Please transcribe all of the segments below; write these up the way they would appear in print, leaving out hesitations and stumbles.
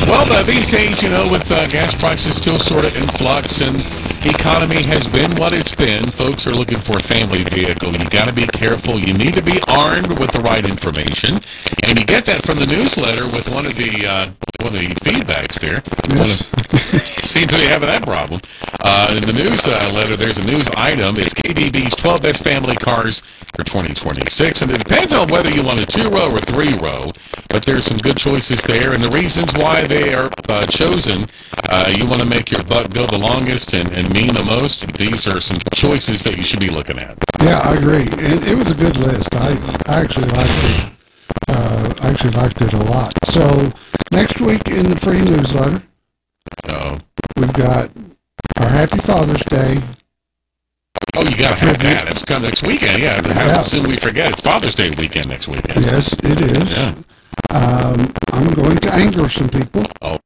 Well, these days, with gas prices still sort of in flux and economy has been what it's been, folks are looking for a family vehicle. You got to be careful. You need to be armed with the right information, and you get that from the newsletter with one of the feedbacks there. Yes. Seem to be having that problem. In the newsletter, there's a news item. It's KBB's 12 best family cars for 2026, and it depends on whether you want a 2-row or 3-row, but there's some good choices there, and the reasons why they are chosen. You want to make your buck go the longest and mean the most. These are some choices that you should be looking at. Yeah, I agree. It was a good list. I actually liked it. I actually liked it a lot. So next week in the free newsletter, we've got our Happy Father's Day. Oh, you got to have that. It's coming next weekend. Yeah, how soon we forget. It's Father's Day weekend next weekend. Yes, it is. Yeah. I'm going to anger some people. Oh.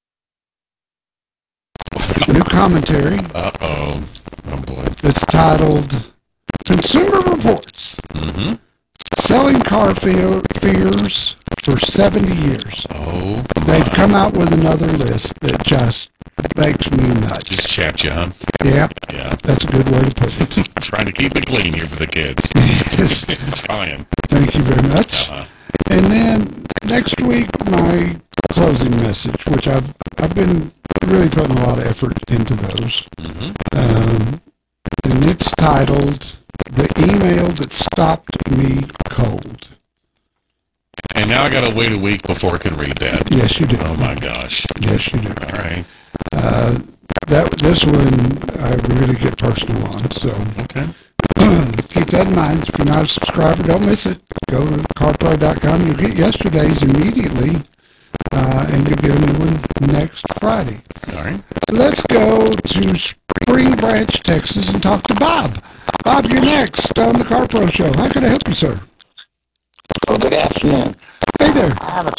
New commentary. Uh-oh. Oh, boy. It's titled Consumer Reports. Mm-hmm. Selling car fears for 70 years. Oh, They've come out with another list that just makes me nuts. just chapped you, huh? Yeah, Yeah. that's a good way to put it. I'm trying to keep it clean here for the kids. Yes. Trying. Thank you very much. Uh-huh. And then next week, my closing message, which I've been really putting a lot of effort into those. Mm-hmm. And it's titled The Email That Stopped Me Cold. And now I got to wait a week before I can read that. Yes, you do. Oh, my gosh. Yes, you do. All right. This one I really get personal on, so Okay. keep that in mind. If you're not a subscriber, don't miss it. Go to carpro.com. You'll get yesterday's immediately, and you'll get a new one next Friday. All right. Let's go to Spring Branch, Texas, and talk to Bob. Bob, you're next on the CarPro Show. How can I help you, sir? Well, good afternoon. Hey there. I have a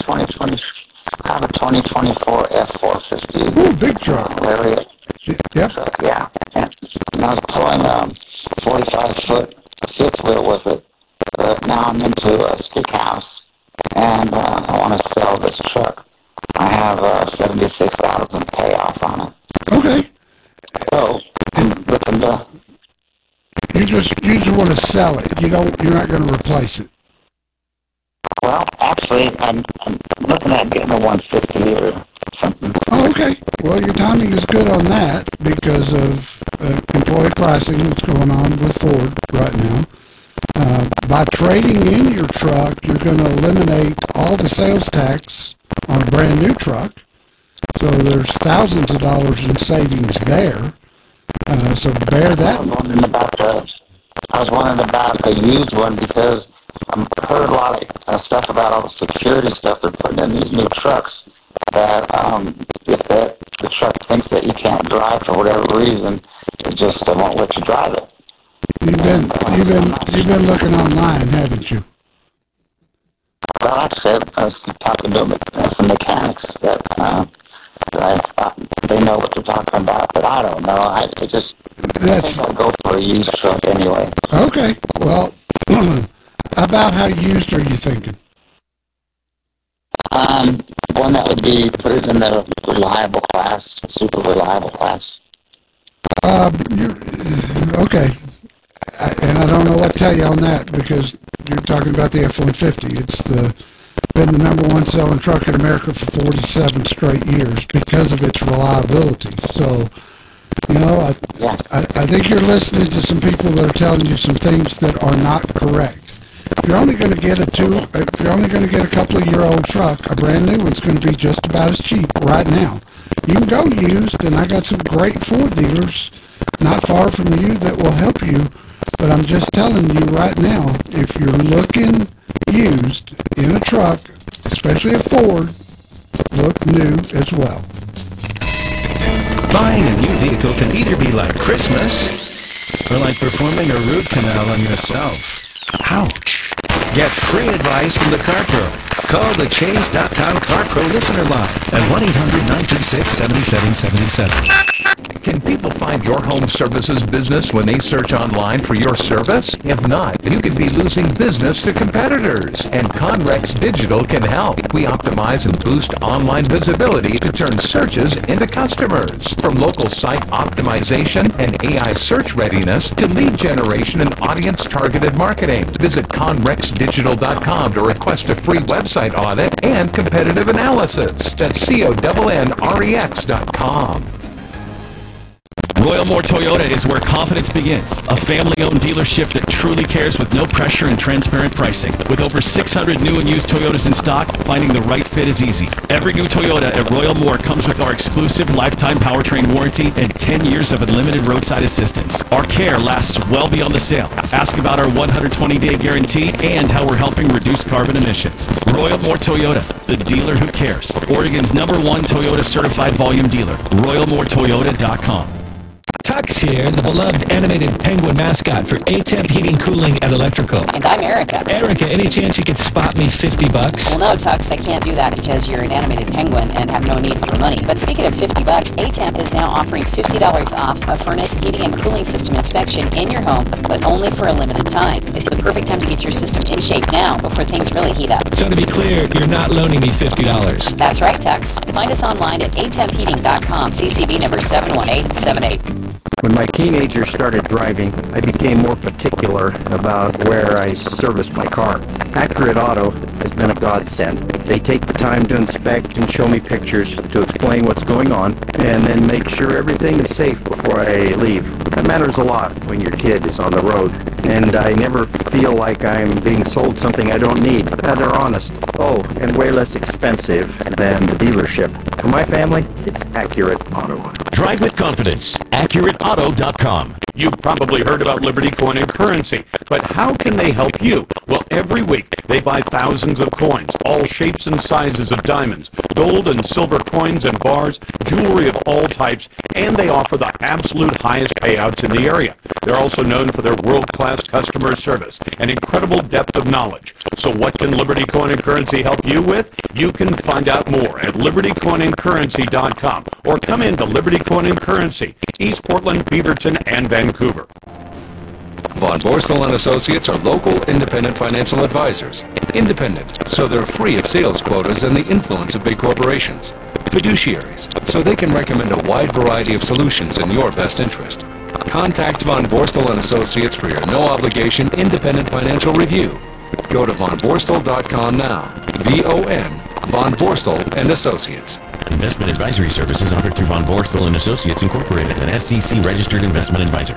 2024 F450. Ooh, big truck. Lariat Yep. truck, yeah. And I was pulling 45-foot fifth wheel with it, but now I'm into a stick house, and I want to sell this truck. I have $76,000 payoff on it. Okay. So I'm looking to. You just want to sell it. You're not going to replace it. Well, actually, I'm looking at getting a 150 or something. Oh, okay. Well, your timing is good on that because of employee pricing that's going on with Ford right now. By trading in your truck, you're going to eliminate all the sales tax on a brand new truck. So there's thousands of dollars in savings there. So bear that. I was wondering about a used one because I've heard a lot of stuff about all the security stuff they're putting in these new trucks. That if the truck thinks that you can't drive for whatever reason, it just won't let you drive it. You've been looking online, haven't you? Well, like I said, I was talking to some mechanics that I thought they know what they're talking about, but I don't know. I think I'll go for a used truck anyway. Okay. Well, about how used are you thinking? One that would be put it in the reliable class, super reliable class. Okay. And I don't know what to tell you on that because you're talking about the F-150. It's been the number one selling truck in America for 47 straight years because of its reliability. So, I think you're listening to some people that are telling you some things that are not correct. If you're only going to get a couple of year old truck, a brand new one's going to be just about as cheap right now. You can go used, and I got some great Ford dealers not far from you that will help you. But I'm just telling you right now, if you're looking used in a truck, especially a Ford, look new as well. Buying a new vehicle can either be like Christmas or like performing a root canal on yourself. Ouch. Get free advice from the CarPro. Call the Chase.com CarPro listener line at 1-800-926-7777. Can people find your home services business when they search online for your service? If not, you could be losing business to competitors. And Conrex Digital can help. We optimize and boost online visibility to turn searches into customers. From local site optimization and AI search readiness to lead generation and audience-targeted marketing. Visit conrexdigital.com to request a free website audit and competitive analysis. That's CONNREX.com. Royal Moore Toyota is where confidence begins. A family-owned dealership that truly cares with no pressure and transparent pricing. With over 600 new and used Toyotas in stock, finding the right fit is easy. Every new Toyota at Royal Moore comes with our exclusive lifetime powertrain warranty and 10 years of unlimited roadside assistance. Our care lasts well beyond the sale. Ask about our 120-day guarantee and how we're helping reduce carbon emissions. Royal Moore Toyota, the dealer who cares. Oregon's #1 Toyota certified volume dealer. RoyalMooreToyota.com. Tux here, the beloved animated penguin mascot for A-Temp Heating, Cooling, and Electrical. And I'm Erica. Erica, any chance you could spot me $50? Well, no, Tux, I can't do that because you're an animated penguin and have no need for money. But speaking of $50, A-Temp is now offering $50 off a furnace heating and cooling system inspection in your home, but only for a limited time. It's the perfect time to get your system in shape now before things really heat up. So to be clear, you're not loaning me $50. That's right, Tux. Find us online at atempheating.com, CCV number 71878. When my teenager started driving, I became more particular about where I serviced my car. Accurate Auto has been a godsend. They take the time to inspect and show me pictures to explain what's going on, and then make sure everything is safe before I leave. That matters a lot when your kid is on the road, and I never feel like I'm being sold something I don't need. They're honest. Oh, and way less expensive than the dealership. For my family, it's Accurate Auto. Drive with confidence. AccurateAuto.com. You've probably heard about Liberty Coin and Currency, but how can they help you? Well, every week they buy thousands of coins, all shapes and sizes of diamonds, gold and silver coins and bars, jewelry of all types, and they offer the absolute highest payouts in the area. They're also known for their world-class customer service and incredible depth of knowledge. So what can Liberty Coin and Currency help you with? You can find out more at libertycoinandcurrency.com or come into Liberty Coin and Currency, East Portland, Beaverton, and Vancouver. Von Borstel and Associates are local independent financial advisors. Independent, so they're free of sales quotas and the influence of big corporations. Fiduciaries, so they can recommend a wide variety of solutions in your best interest. Contact Von Borstel and Associates for your no-obligation independent financial review. Go to vonborstel.com now. V-O-N, Von Borstel and Associates. Investment advisory services offered through Von Borstel and Associates Incorporated, an SEC-registered investment advisor.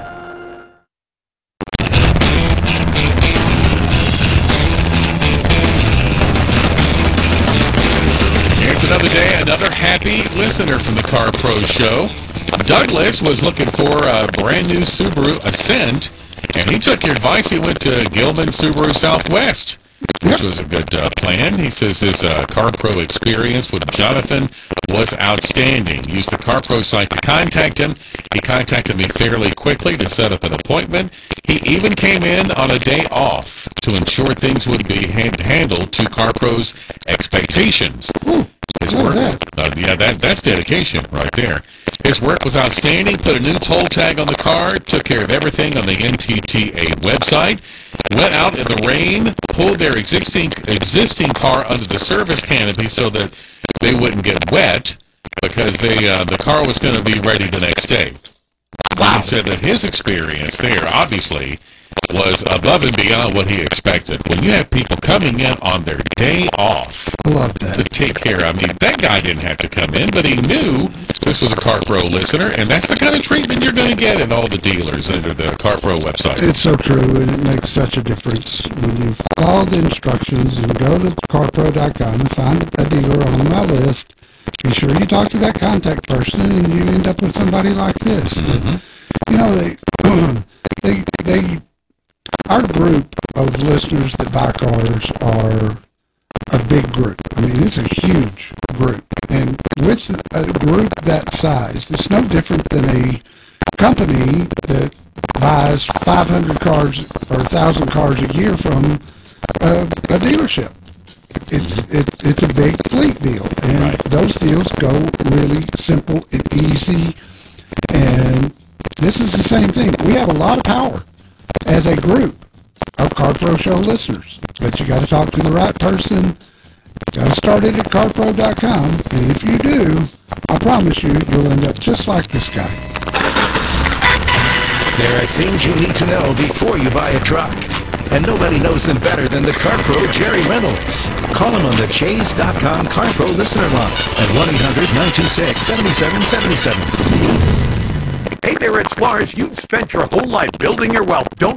It's another day, another happy listener from the Car Pro Show. Douglas was looking for a brand new Subaru Ascent, and he took your advice. He went to Gilman Subaru Southwest, which was a good plan. He says his Car Pro experience with Jonathan was outstanding. Used the Car Pro site to contact him. He contacted me fairly quickly to set up an appointment. He even came in on a day off to ensure things would be handled to Car Pro's expectations. His work, that's dedication right there. His work was outstanding. Put a new toll tag on the car. Took care of everything on the NTTA website. Went out in the rain. Pulled their existing car under the service canopy so that they wouldn't get wet because the car was going to be ready the next day. Wow. He said that his experience there obviously was above and beyond what he expected. When you have people coming in on their day off I love that. to take care, I mean, that guy didn't have to come in, but he knew this was a Car Pro listener, and that's the kind of treatment you're going to get at all the dealers under the Car Pro website. It's so true, and it makes such a difference when you follow the instructions and go to carpro.com and find a dealer on my list. Be sure you talk to that contact person, and you end up with somebody like this. Mm-hmm. You know, our group of listeners that buy cars are a big group. I mean, it's a huge group. And with a group that size, it's no different than a company that buys 500 cars or 1,000 cars a year from a dealership. It's a big fleet deal. And those deals go really simple and easy. And this is the same thing. We have a lot of power as a group of CarPro Show listeners, but you got to talk to the right person. Got to start it at carpro.com, and if you do, I promise you, you'll end up just like this guy. There are things you need to know before you buy a truck. And nobody knows them better than the CarPro Jerry Reynolds. Call him on the Chase.com CarPro listener line at 1-800-926-7777. Hey there, it's Lars. You've spent your whole life building your wealth. Don't